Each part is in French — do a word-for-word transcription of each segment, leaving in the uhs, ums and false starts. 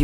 Radio.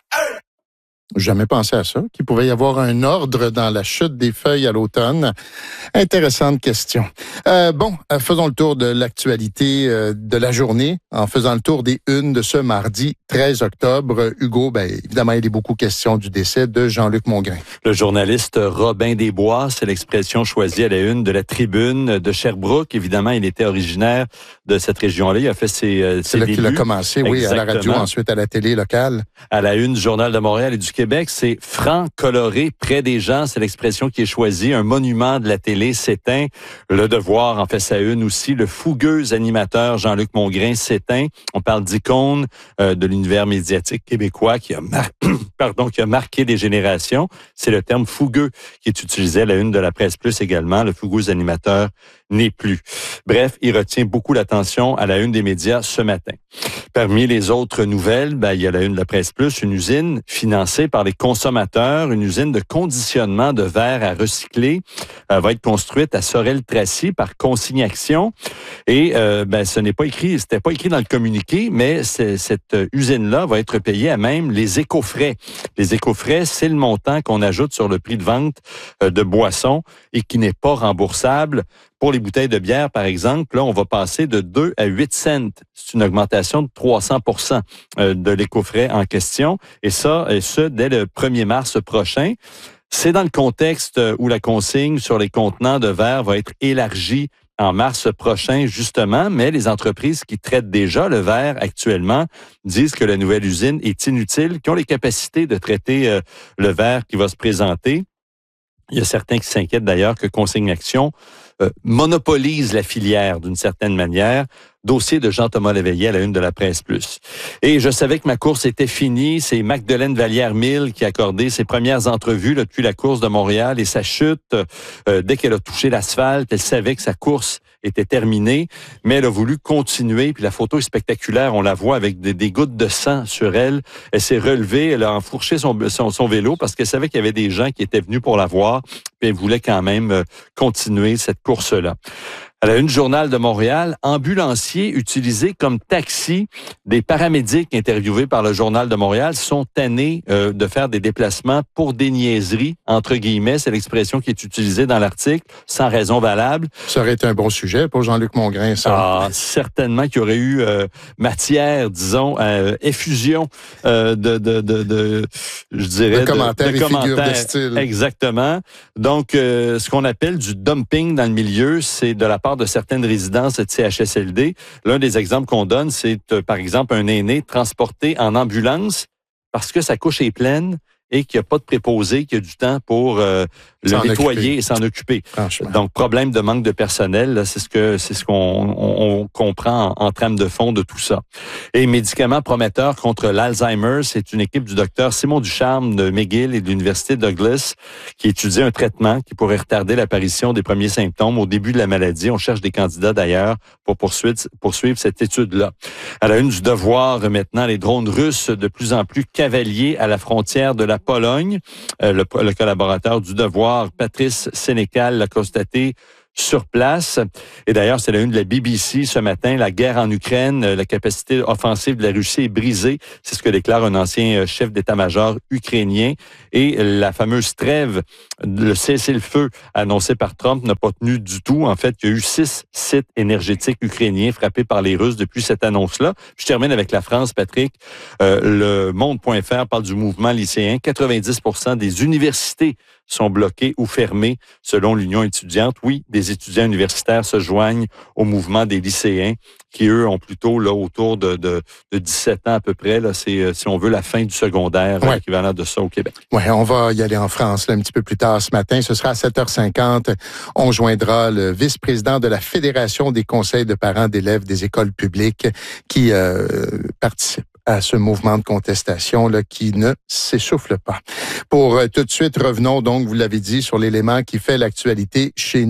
Jamais pensé à ça, qu'il pouvait y avoir un ordre dans la chute des feuilles à l'automne. Intéressante question. Euh, bon, euh, faisons le tour de l'actualité euh, de la journée en faisant le tour des unes de ce mardi treize octobre. Hugo, ben évidemment, il y a beaucoup question du décès de Jean-Luc Mongrain. Le journaliste Robin Desbois, c'est l'expression choisie à la une de la Tribune de Sherbrooke. Évidemment, il était originaire de cette région-là. Il a fait ses, euh, ses C'est là débuts. qu'il a commencé, oui, Exactement. à la radio, ensuite à la télé locale. À la une du Journal de Montréal et du Québec, c'est franc, coloré, près des gens. C'est l'expression qui est choisie. Un monument de la télé s'éteint. Le Devoir en fait sa une aussi. Le fougueux animateur Jean-Luc Mongrain s'éteint. On parle d'icône euh, de l'univers médiatique québécois qui a, mar... Pardon, qui a marqué des générations. C'est le terme fougueux qui est utilisé à la une de la Presse Plus également. Le fougueux animateur n'est plus. Bref, il retient beaucoup l'attention à la une des médias ce matin. Parmi les autres nouvelles, ben, il y a la une de la Presse Plus, une usine financée par les consommateurs, une usine de conditionnement de verre à recycler, euh, va être construite à Sorel-Tracy par Consigne Action. Et euh, ben, ce n'est pas écrit, c'était pas écrit dans le communiqué, mais c'est, cette usine-là va être payée à même les écofrais. Les écofrais, c'est le montant qu'on ajoute sur le prix de vente euh, de boissons et qui n'est pas remboursable. Pour les bouteilles de bière, par exemple, là, on va passer de deux à huit cents. C'est une augmentation de trois cents pour cent de l'écofrais en question. Et ça, et ce, dès le premier mars prochain. C'est dans le contexte où la consigne sur les contenants de verre va être élargie en mars prochain, justement, mais les entreprises qui traitent déjà le verre actuellement disent que la nouvelle usine est inutile, qui ont les capacités de traiter euh, le verre qui va se présenter. Il y a certains qui s'inquiètent d'ailleurs que Consigne Action euh, monopolise la filière d'une certaine manière. Dossier de Jean-Thomas Léveillé à la une de la Presse Plus. Et je savais que ma course était finie. C'est Magdeleine Vallière-Mille qui a accordé ses premières entrevues là, depuis la course de Montréal et sa chute. Euh, dès qu'elle a touché l'asphalte, elle savait que sa course était terminée, mais elle a voulu continuer. Puis la photo est spectaculaire. On la voit avec des, des gouttes de sang sur elle. Elle s'est relevée, elle a enfourché son, son, son vélo parce qu'elle savait qu'il y avait des gens qui étaient venus pour la voir. Puis elle voulait quand même continuer cette course-là. À la une du Journal de Montréal, ambulanciers utilisés comme taxi. Des paramédics interviewés par le Journal de Montréal sont tannés euh, de faire des déplacements pour des niaiseries, entre guillemets. C'est l'expression qui est utilisée dans l'article, sans raison valable. Ça aurait été un bon sujet pour Jean-Luc Mongrain, ça. Ah, certainement qu'il y aurait eu euh, matière, disons, euh, effusion euh, de, de, de, de, je dirais, de commentaires de, de et commentaires. figures de style. Exactement. Donc, euh, ce qu'on appelle du dumping dans le milieu, c'est de la part de certaines résidences de C H S L D. L'un des exemples qu'on donne, c'est euh, par exemple un aîné transporté en ambulance parce que sa couche est pleine et qu'il n'y a pas de préposé, qu'il y a du temps pour euh, le S'en nettoyer occuper. et s'en occuper. Franchement. Donc, problème de manque de personnel, là, c'est ce que c'est ce qu'on on, on comprend en, en trame de fond de tout ça. Et médicaments prometteurs contre l'Alzheimer, c'est une équipe du docteur Simon Ducharme de McGill et de l'Université Douglas qui étudie un traitement qui pourrait retarder l'apparition des premiers symptômes au début de la maladie. On cherche des candidats d'ailleurs pour poursuivre, poursuivre cette étude-là. À la une du Devoir, maintenant, les drones russes de plus en plus cavaliers à la frontière de la Pologne. Euh, le, le collaborateur du Devoir, Patrice Sénécal, l'a constaté sur place. Et d'ailleurs, c'est la une de la B B C ce matin. La guerre en Ukraine, la capacité offensive de la Russie est brisée. C'est ce que déclare un ancien chef d'état-major ukrainien. Et la fameuse trêve, le cessez-le-feu annoncé par Trump n'a pas tenu du tout. En fait, il y a eu six sites énergétiques ukrainiens frappés par les Russes depuis cette annonce-là. Je termine avec la France, Patrick. Euh, le monde point f r parle du mouvement lycéen. quatre-vingt-dix pour cent des universités sont bloquées ou fermées, selon l'Union étudiante. Oui, des étudiants universitaires se joignent au mouvement des lycéens, qui, eux, ont plutôt là autour de, de, de dix-sept ans à peu près. Là, c'est, si on veut, la fin du secondaire, ouais. équivalent de ça au Québec. Oui, on va y aller en France là, un petit peu plus tard ce matin. Ce sera à sept heures cinquante. On joindra le vice-président de la Fédération des conseils de parents d'élèves des écoles publiques qui euh, participe à ce mouvement de contestation là, qui ne s'essouffle pas. Pour euh, tout de suite, revenons donc, vous l'avez dit, sur l'élément qui fait l'actualité chez nous.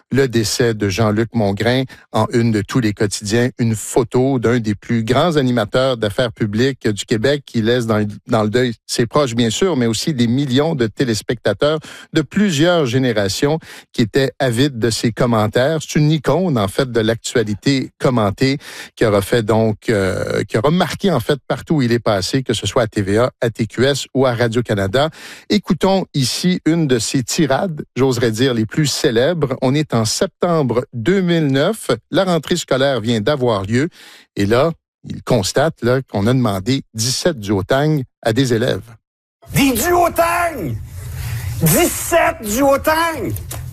le décès de Jean-Luc Mongrain. En une de tous les quotidiens, une photo d'un des plus grands animateurs d'affaires publiques du Québec qui laisse dans, dans le deuil ses proches, bien sûr, mais aussi des millions de téléspectateurs de plusieurs générations qui étaient avides de ses commentaires. C'est une icône, en fait, de l'actualité commentée qui aura fait donc, euh, qui aura marqué, en fait, partout où il est passé, que ce soit à T V A, à T Q S ou à Radio-Canada. Écoutons ici une de ses tirades, j'oserais dire les plus célèbres. On est en septembre deux mille neuf. La rentrée scolaire vient d'avoir lieu. Et là, il constate là, qu'on a demandé dix-sept duotangs à des élèves. Des duotangs! dix-sept duotangs!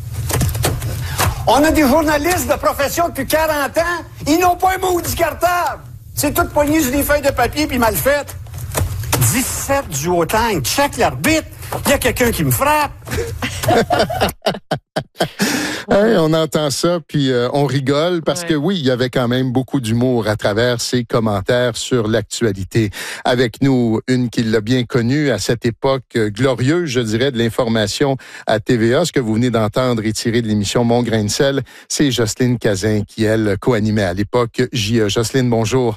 On a des journalistes de profession depuis quarante ans. Ils n'ont pas un maudit cartable. C'est tout poigné sur des feuilles de papier puis mal fait. dix-sept duotangs. Check l'arbitre. Il y a quelqu'un qui me frappe. Hey, on entend ça, puis euh, on rigole parce ouais. que oui, il y avait quand même beaucoup d'humour à travers ses commentaires sur l'actualité. Avec nous, une qui l'a bien connue à cette époque euh, glorieuse, je dirais, de l'information à T V A. Ce que vous venez d'entendre et tiré de l'émission Mon grain de sel, c'est Jocelyne Cazin qui, elle, co-animait à l'époque J E. Jocelyne, bonjour.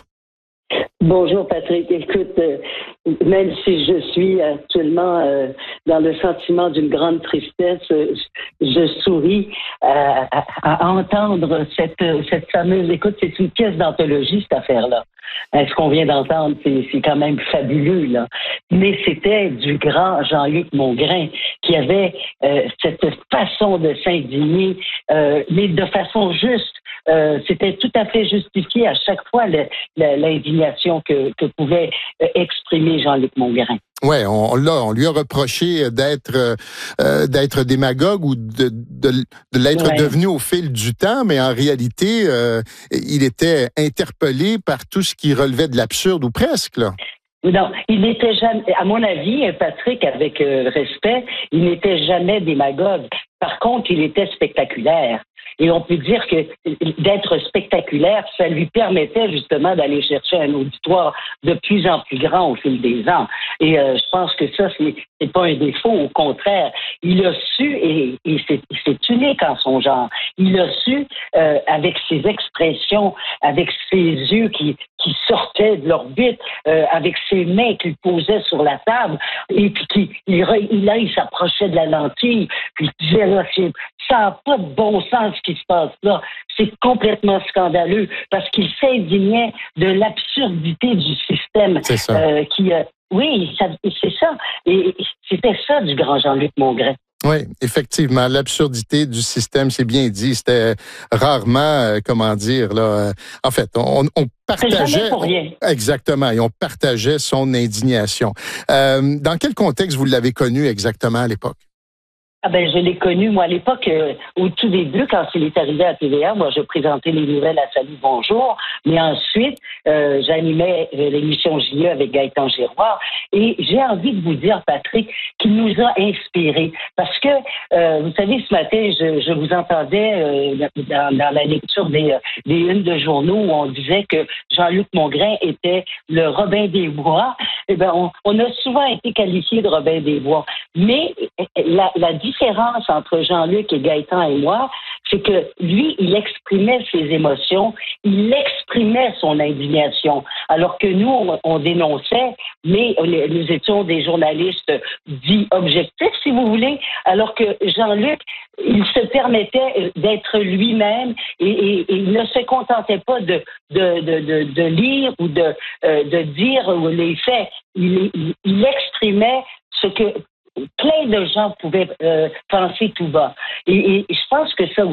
Bonjour Patrick. Écoute, euh, même si je suis actuellement euh, dans le sentiment d'une grande tristesse, euh, je souris à, à, à entendre cette, cette fameuse... Écoute, c'est une pièce d'anthologie, cette affaire-là. Hein, ce qu'on vient d'entendre, c'est, c'est quand même fabuleux, là. Mais c'était du grand Jean-Luc Mongrain qui avait euh, cette façon de s'indigner, euh, mais de façon juste. Euh, c'était tout à fait justifié à chaque fois le, le, l'indignation que, que pouvait exprimer Jean-Luc Mongrain. Ouais, on, on, l'a, on lui a reproché d'être euh, d'être démagogue ou de, de, de l'être ouais. devenu au fil du temps, mais en réalité, euh, il était interpellé par tout ce qui relevait de l'absurde ou presque, là. Non, il n'était jamais, à mon avis, Patrick, avec euh, respect, il n'était jamais démagogue. Par contre, il était spectaculaire. Et on peut dire que d'être spectaculaire, ça lui permettait justement d'aller chercher un auditoire de plus en plus grand au fil des ans. Et euh, je pense que ça, c'est, c'est pas un défaut. Au contraire, il a su, et, et c'est, c'est unique en son genre, il a su, euh, avec ses expressions, avec ses yeux qui, qui sortaient de l'orbite, euh, avec ses mains qu'il posait sur la table, et puis qui, il, il, là, il s'approchait de la lentille, puis il disait, là, c'est, ça n'a pas de bon sens ce qui se passe là. C'est complètement scandaleux parce qu'il s'indignait de l'absurdité du système. C'est ça. Euh, qui, euh, oui, ça, c'est ça. Et c'était ça du grand Jean-Luc Mongrain. Oui, effectivement, l'absurdité du système, c'est bien dit. C'était rarement, euh, comment dire, là. Euh, en fait, on, on partageait. C'est jamais pour rien. On, exactement, et on partageait son indignation. Euh, dans quel contexte vous l'avez connu exactement à l'époque? Ah ben, je l'ai connu, moi, à l'époque, euh, au tout début, quand il est arrivé à T V A, moi, je présentais les nouvelles à Salut Bonjour, mais ensuite, euh, j'animais euh, l'émission J E avec Gaëtan Giroir, et j'ai envie de vous dire, Patrick, qu'il nous a inspirés, parce que, euh, vous savez, ce matin, je, je vous entendais euh, dans, dans la lecture des, des unes de journaux où on disait que Jean-Luc Mongrain était le Robin des Bois. Eh ben, on, on a souvent été qualifié de Robin des Bois, mais la, la différence entre Jean-Luc et Gaëtan et moi, c'est que lui, il exprimait ses émotions, il exprimait son indignation, alors que nous, on, on dénonçait, mais on, nous étions des journalistes dits objectifs, si vous voulez, alors que Jean-Luc, il se permettait d'être lui-même et, et, et il ne se contentait pas de, de, de, de, de lire ou de, euh, de dire les faits. Il, il, il exprimait ce que plein de gens pouvaient euh, penser tout bas. Et, et je pense que ça